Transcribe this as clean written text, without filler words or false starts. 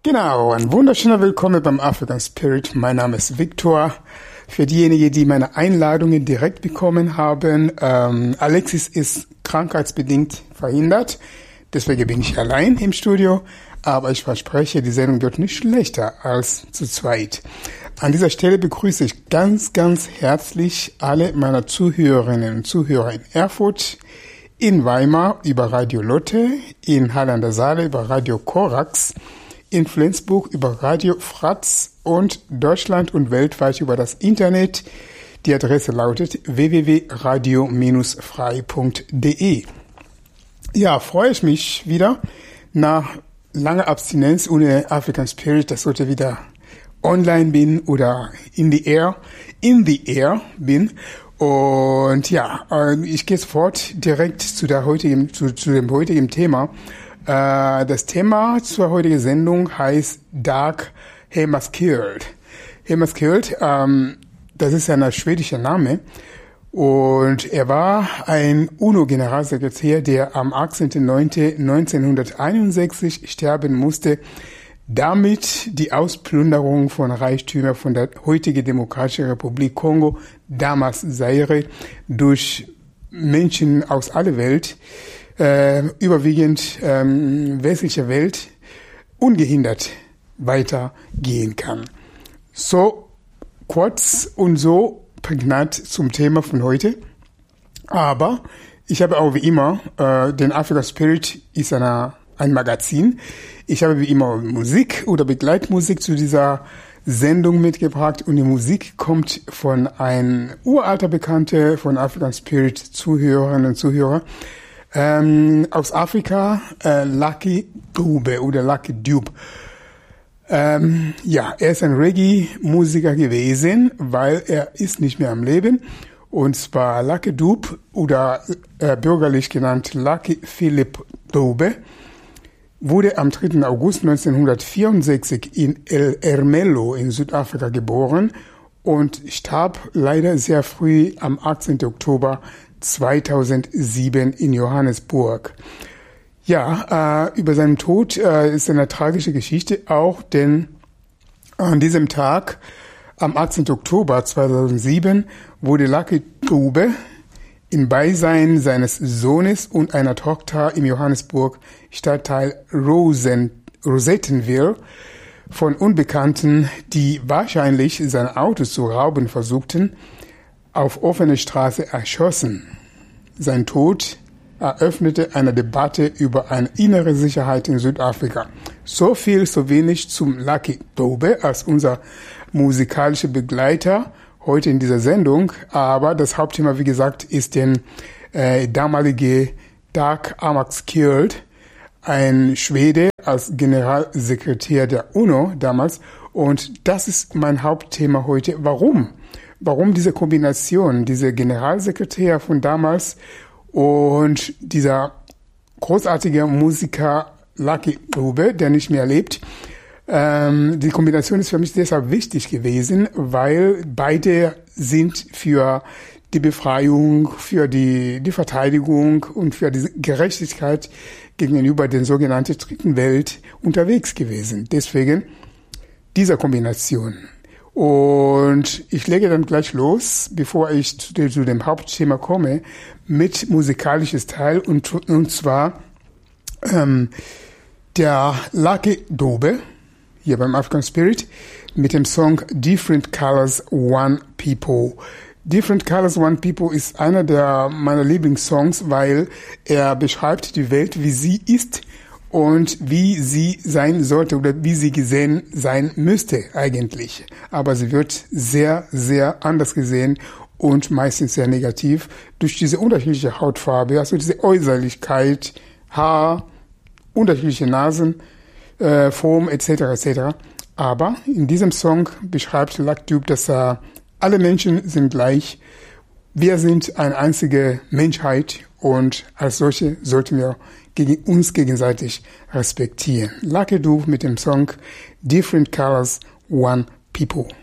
Genau, ein wunderschöner Willkommen beim African Spirit. Mein Name ist Victor. Für diejenigen, die meine Einladungen direkt bekommen haben, Alexis ist krankheitsbedingt verhindert. Deswegen bin ich allein im Studio. Aber ich verspreche, die Sendung wird nicht schlechter als zu zweit. An dieser Stelle begrüße ich ganz, ganz herzlich alle meiner Zuhörerinnen und Zuhörer in Erfurt, in Weimar über Radio Lotte, in Halle an der Saale über Radio Korax, in Flensburg über Radio Fratz und Deutschland und weltweit über das Internet. Die Adresse lautet www.radio-frei.de. Ja, freue ich mich wieder nach langer Abstinenz ohne African Spirit, dass ich heute wieder online bin oder in the air bin. Und ja, ich gehe sofort direkt zu dem heutigen Thema. Das Thema zur heutigen Sendung heißt Dag Hammarskjöld. Hammarskjöld, das ist ein schwedischer Name. Und er war ein UNO-Generalsekretär, der am 18.09.1961 sterben musste, damit die Ausplünderung von Reichtümern von der heutigen Demokratischen Republik Kongo, damals Zaire, durch Menschen aus aller Welt, überwiegend westlicher Welt, ungehindert weitergehen kann. So kurz und so prägnant zum Thema von heute. Aber ich habe auch wie immer, den African Spirit ist ein Magazin. Ich habe wie immer Musik oder Begleitmusik zu dieser Sendung mitgebracht und die Musik kommt von einem uralter Bekannter von African Spirit, Zuhörerinnen und Zuhörer, aus Afrika, Lucky Dube oder Lucky Dube. Ja, er ist ein Reggae-Musiker gewesen, weil er ist nicht mehr am Leben. Und zwar Lucky Dube oder bürgerlich genannt Lucky Philip Dube wurde am 3. August 1964 in El Ermelo in Südafrika geboren und starb leider sehr früh am 18. Oktober 2007 in Johannesburg. Ja, über seinen Tod ist eine tragische Geschichte auch, denn an diesem Tag, am 18. Oktober 2007, wurde Lucky Dube im Beisein seines Sohnes und einer Tochter im Johannesburg Stadtteil Rosettenville von Unbekannten, die wahrscheinlich sein Auto zu rauben versuchten, auf offener Straße erschossen. Sein Tod eröffnete eine Debatte über eine innere Sicherheit in Südafrika. So viel, so wenig zum Lucky Dube als unser musikalischer Begleiter heute in dieser Sendung. Aber das Hauptthema, wie gesagt, ist der damalige Dag Hammarskjöld, ein Schwede als Generalsekretär der UNO damals. Und das ist mein Hauptthema heute. Warum? Warum diese Kombination, dieser Generalsekretär von damals und dieser großartige Musiker Lucky Dube, der nicht mehr lebt. Die Kombination ist für mich deshalb wichtig gewesen, weil beide sind für die Befreiung, für die Verteidigung und für die Gerechtigkeit gegenüber der sogenannten Dritten Welt unterwegs gewesen. Deswegen diese Kombination. Und ich lege dann gleich los, bevor ich zu dem Hauptthema komme, mit musikalisches Teil und zwar der Lucky Dube hier beim African Spirit mit dem Song Different Colors, One People. Different Colors, One People ist einer meiner Lieblingssongs, weil er beschreibt die Welt, wie sie ist und wie sie sein sollte oder wie sie gesehen sein müsste eigentlich. Aber sie wird sehr, sehr anders gesehen und meistens sehr negativ durch diese unterschiedliche Hautfarbe, also diese Äußerlichkeit, Haar, unterschiedliche Nasen, Form etc. etc. Aber in diesem Song beschreibt Lucky Dube, dass alle Menschen sind gleich. Wir sind eine einzige Menschheit und als solche sollten wir uns gegenseitig respektieren. Lucky Dube mit dem Song Different Colors, One People.